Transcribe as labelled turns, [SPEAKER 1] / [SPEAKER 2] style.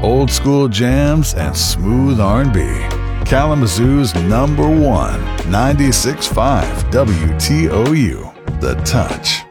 [SPEAKER 1] old school jams and smooth R&B. Kalamazoo's #1, 96.5 WTOU, The Touch.